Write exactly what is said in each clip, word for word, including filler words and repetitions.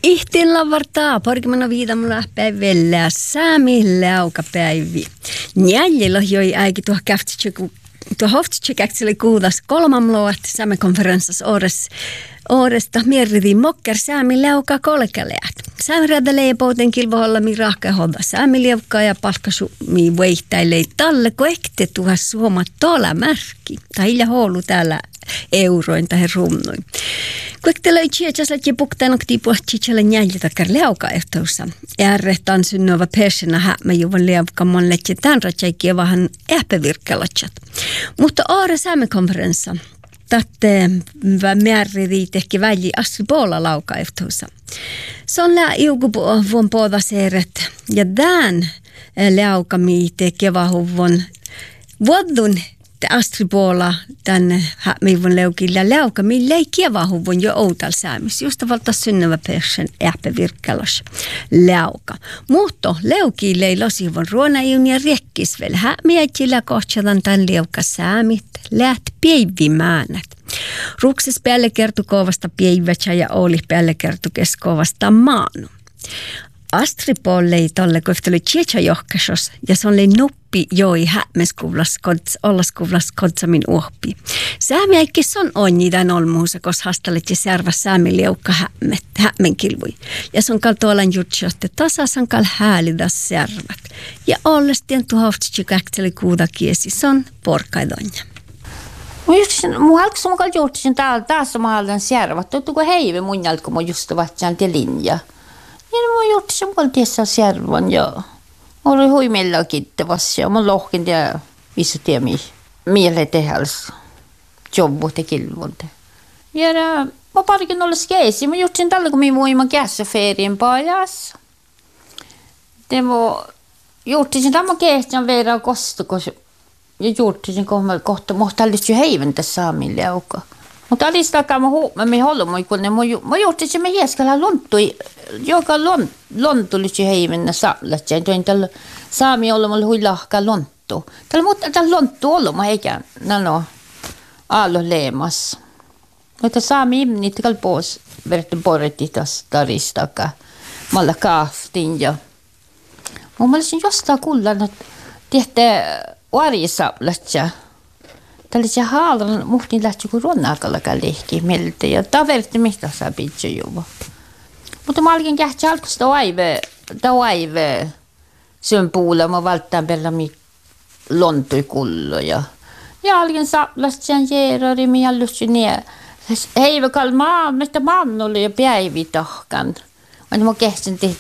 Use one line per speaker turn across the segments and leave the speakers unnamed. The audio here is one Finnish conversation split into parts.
Ihtillä vartaa parkimana viidamalla päivällä säämi läukapäivi. Jäljellä joi äikin tuohon käftitseku tuo hoftitsekäkseli kuudas kolmamloat säämme konferenssas ores Ooresta mierridi mokker säämi läuka kolkeleat. Säämi rädälee pouten kilvohalla mi rahka hodda säämi liukkaa ja palkkasumi veihtälei talle koekte tuhas suoma tola märki. Tai hilja houlu täällä euroin tai runnoin. Kuektele chiechaslet ja puktanok tipuah chichale njäljitakar läuka ehtoussa. Ärrehtaan synnöva persena hämä juvan läukamon letje tämän ratsaikia vähän ähpävirkkalatsat. Mutta aare säämi konferenssa. Tätte määriä tehki väli asri puolella laukaehtoussa. Se on lää iukupuun puolta seeret ja tämän laukami teki vahuvon vuodun asri puolella tämän hämivon leukilla laukami leikkiä vahuvon jo outal säämis. Just valta synnävä persen ähpävirkkalas lauka. Mutta leukille ei losivon ruonajun ja rekkisvel hämiäkillä kohtsadan tämän leuka säämit läht päivimäänät. Rukses päälle kertu kovasta päivätsä ja oli päälle kertu keskovasta maanu. Astripolle ei tolle kohteli chietsä johkasos ja se oli nuppi joi hämeskuvlas kods ollaskuvlas kodsamin uhpi. Säämiäikis on onni tämän olmuusa, koska hastalet ja särväs säämi liukka hämmenkilvui. Ja se on kal tuolan jutsioste tasasan kal häälidas särvät. Ja ollestien tuhoftsi käkseli kuudakiesi, se on porkaidonja.
Mun alkoi mun kalli juhtisin täällä taas mä olen särvät. Tuttuko heive mun jälkeen mun just vahtsaan te linja. Ja mun juhtisin mun kalli tässä särvän ja oli huimella kiittävässä ja mun lohkin ja visu tiemi miele tehäls jobbu te kilvonte. Ja mä parikin olla skeisi. Mä juhtisin tällä kun minun voiman kässä ferien pajas. Te mun juhtisin tämän kehtään verran kostuko ja juurtisin kohta kohta mohtallis jo heiven tässä saamille auka. Mutta alistakaan mä huumme me holmoi kun ne mä juurtisin me hieskalla lontui joka lont lontulis jo heiven sallat ja toin tällä saami olomalla hui lahka lonttu. Tällä mutta tällä lonttu oloma eikä nano allo leemas. Mutta saami imni tällä pois verran porretti tässä taristaka malla kaaftin ja mun mielestä jostain kuullaan että tehtä Varissa lähtsä. Tällaisia haalan muhtiin lähtsä kun ruonnakallakaan lehki meiltä ja taverti mistä saa pitää juva. Mutta mä alkin kähtsä alkuista vaive, ta vaive sen puolella mä valtaan perä mi lontui kulloja. Ja alkin saa lähtsään jäärari mi allussi nie. Heivä kall maa, mistä maan oli jo päivi tahkan. Mä kähtsin tehty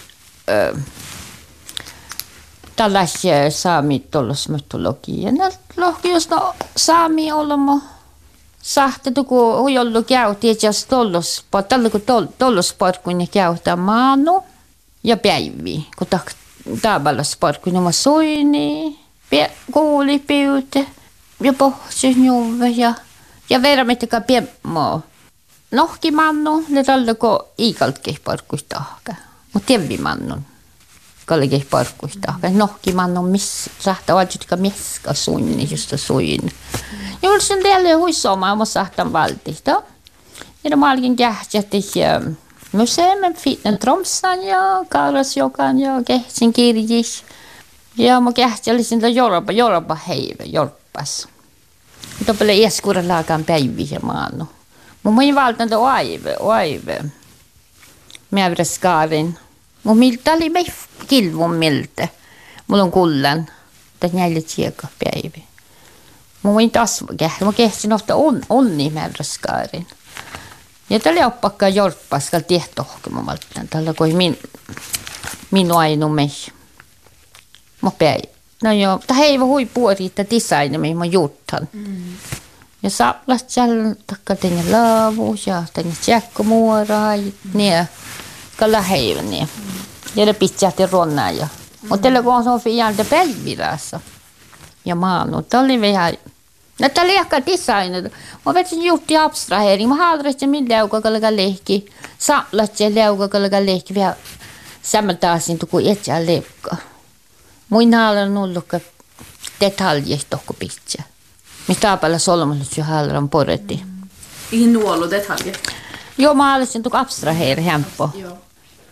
tällaisia saami tollos mytologia. Nä lohki jos no saami olmo sahte kun ujollu käytti ja tollos pa tällä kun tollos parkun ja käyttää maanu ja päivi kun ta taballas parkun oma soini pie kuuli piute ja pohsin juve ja ja vermettäkään piemmo nohki mannu le tällä kun iikaltkin parkuistahka mut tievi mannun kallikeh parkuista. Nohki man on miss sahta vajutka meska sunni just suin. Ja oli sen tälle huissoma oma sahtan valtista. Ja mä alkin kähtsätti museemen fitnen Tromsan ja Karasjokan ja kehtsin kirjis. Ja mä kähtsällisin ta Jorpa, Jorpa heive, Jorpas. Mutta pele ieskura laakaan päiviä maannu. Mun mä valtan ta aive, aive. Mä skaarin. Mun miltä oli me kilvun miltä. Mulla on kullan. Tätä näille tsieka päivä. Mun voin taas kähdä. Mä kehtsin ofta on, onni mäyräskaarin. Ja tällä oppakkaan jorppaskal tiehtohkema maltan. Tällä kui min, minu ainu mei. Mä päivä. No joo. Tää heivä hui puoriita designa mihin mä juuttan. Mm. Ja saaplas siellä takka tänne laavuus ja tänne tjekkomuoraa. Niin. Kalla heivänniä. Ja ne pitsähti ruonnaa ja. Mutta tällä kun on se on fijalta päivilässä. Ja maanu. Tämä oli vähän. No tämä oli ehkä designet. Mä vetsin juhti abstraheeri. Mä haadrestin min leukakallakaan lehki. Saaplatsen leukakallakaan lehki. Vähän sammaltaasin tuku etsää leukka. Muin haalan ollutkaan detaljeista tohko pitsä. Mistä taapalla solmallut jo haalan poretti.
Ihan nuolu detalje.
Joo, mä haalisin tuku abstraheeri hämppo.
Joo.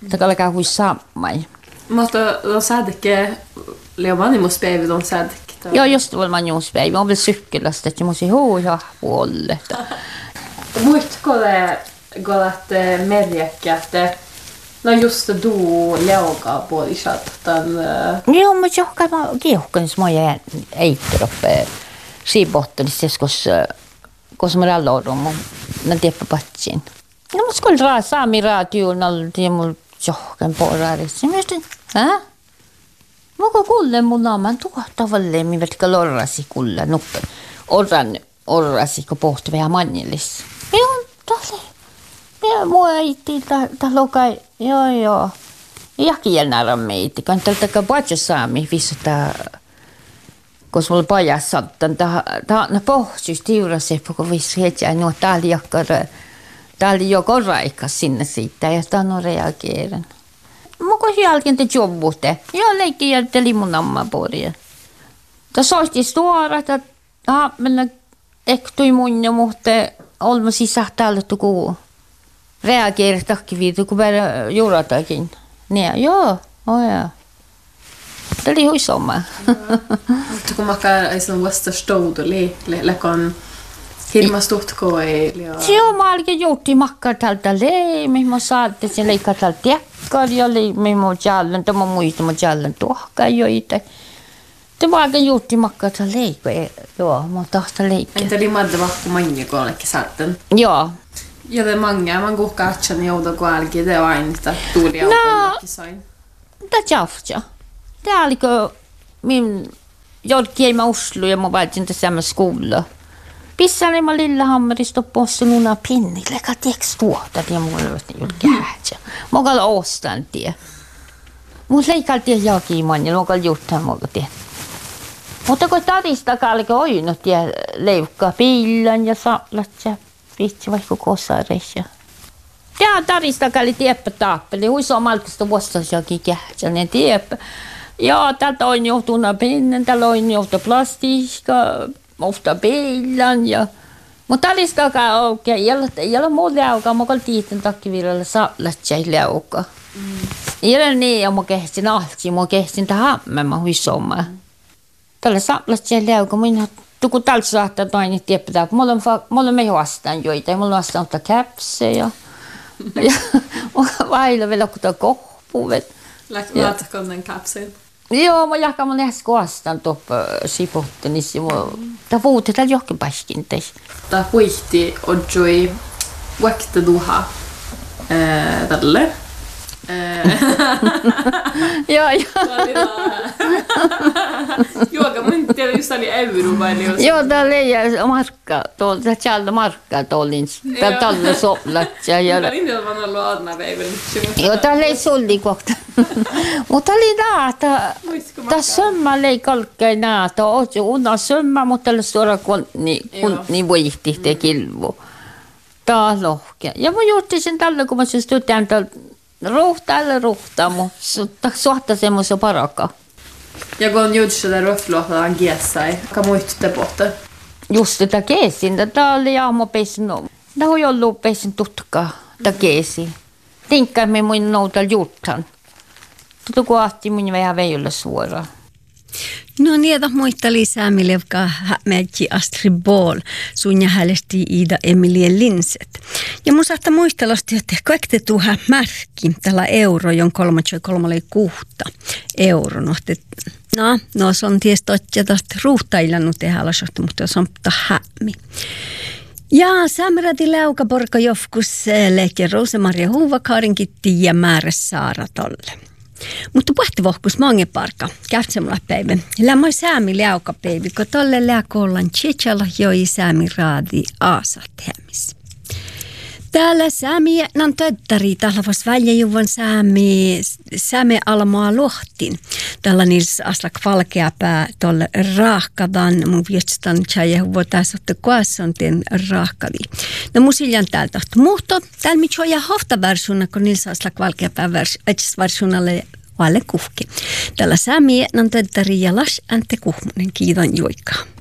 Tämä alkaa hui sammai.
Mutta on säädäkään, liian vanhimmuspäivät on säädäkään.
Joo, just tuolla vanhimmuspäivä. On vielä sykkelästä, että mä huuja puolelle.
Muistatko kun olette merjäkkä, että no just du leukaa puolisat tämän...
Joo, mutta johonkin mä kiuhkan, mä jäin eitteroppe siibottelissa, koska mä ralloudun mun tiepä patsin. No mä skulle raa saami raatioon alla mulla johonkin porarissa. Mä justin, hä? Mä kun kuulen mun naaman tuottavalleen, mä vetkä lorrasi kuulla nuppe. Orran orrasi, kun pohti vähän manjelis. Joo, tälle. Ja mua äiti, ta lokai, joo joo. Jakielnäärän meitä, kun tältä patsa saami vissata, koska mulla pajas sattan, ta na pohjus tiurasi, kun vissi heti, no tää oli jakkara, tää oli joko raikas sinne siitä, ja tää on reageeran. Mä kun jälkeen te jobbutte, joo leikki jätteli mun ammaporia. Ta soisti suora, ta haapmella ektui mun ja mutta olma sisähtäällä tukuu. Reageerat takki viitu, kun päällä juuratakin. Niin, joo, oja. Tämä oli huisomma.
Mutta kun mä käyn sen vasta stouduli, lekon hirmas tutkoi.
Joo, mä olin juuri makkaa tältä leimi, mä saatte sen leikkaa tältä tekkar ja leimi mun jälleen, tämä muista mun jälleen tuohkaa joita. Tämä olin juuri makkaa tältä leikkaa, joo, mä tahta leikkaa.
Entä oli madda vahku manja kollekin saatten?
Joo.
Ja det är många man går katchen i oudo kualki det on aina sitä tuulia kollekin sain.
Tämä jafja. Tämä oli kun min jolki ei mä uslu ja mä vaidin tässä skola. Pissani mä Lillehammerista possa nuna pinnille, ka tieks tuota, ja mulla oli jolki häätsä. Mä oon ostan tie. Mut leikalti jokin manja, mä oon juttaan mä oon tie. Mutta kun tarista kalki oinut ja leukkaa pillan ja saplat ja vitsi vaikka kosareissa. Tämä tarista kalli tieppä taappeli, huiso malkista vuostas jokin kähtsälinen tieppä. Ja täältä on johtuna pinnen, täällä on johtu plastiikka, ofta pillan ja... Mutta taristakaan oikein, ei ole muu leukaa, mä oon tiitten takkivirralla saplat jäi leukaa. Ei ole niin, ja mä kehtsin altsi, mä kehtsin tähän hammema huisomaa. Tällä saplat jäi leukaa, minä kun täältä saattaa toinen tieppää, mulla on, mulla on me vastaan joita, ja mulla on vastaan ottaa käpsejä. Ja vailla vielä kun tuo kohpuvet.
Laatatko den käpsen?
Joo, mä jahkan mun äsken vastaan tuoppa sipottenissa. Tämä vuote täällä johonkin paskin teis.
Tämä huihti odjoi vaikka duha tälle.
Joo, joo.
Joo, kun mun tiedä, jos tämä oli euro vai oli...
Joo, tämä oli markka, tämä tjältä markkaa tuolin, tämä tällä soplat.
Tämä oli niin, että mä oon ollut aadna päivän.
Joo, tämä oli sulli kohta. Mutta oli naata, tämä sömmä oli kalkkeen naata, ootsi unna sömmä, mutta tällä suora kunni voihti te kilvu. Tämä on lohkea. Ja mä juurtin sen tällä, kun mä sen studian tällä ruhtaalle ruhtaa, mutta suhta semmoisen paraka.
Ja kun on juuri sitä röfluotaan kiessäi, ka muistutte pohta?
Just tätä keesin, tämä oli jaamo peisin, tämä on ollut peisin tutkaa, tämä keesi. Tinkkaa me mun nouta juuttan. Tuota kun ahti mun vähän veijolle suoraan.
No niitä muita lisää, joka hämääkin Astrid Boll, sun ja häälesti Ida Emilie Linset. Ja mun saattaa muistella, että kaikki tuohon märki tällä euro, jon kolmatsoi kolmalle kuuhta euro. No, no, no se on tietysti totta ruuhtailannut tehdä alasohta, mutta se on hämmi. Ja Samradi Leukaporko jofkus lehti Rosemaria Huuvakaarin kitti ja määrä Saara tolle. Mutta puhti vohkus mange parka, kähtsemulla päivä. Lämmöi säämi leukapäivä, kun tolle lääkollan tjetsalla joi säämi raadi aasat hämis. Täällä säämi jätnän töttari, täällä vas väljäjuvan säämi, säämi almaa lohtin. Täällä niissä aslak valkeapää tolle raahkadan, mun viestän tjäjä huvo tässä otte kuassanteen raahkadi. No musiljan täältä. Mutta täällä mitkä on ja hoftaversiona, kun niissä aslak valkeapää versionalle valle kuhki. Täällä säämi jätnän töttari ja las ante kuhmunen, kiitos joikaa.